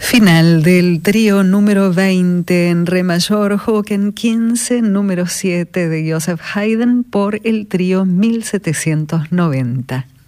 Final del trío número 20 en re mayor, Hocken 15, número 7 de Joseph Haydn por el trío 1790.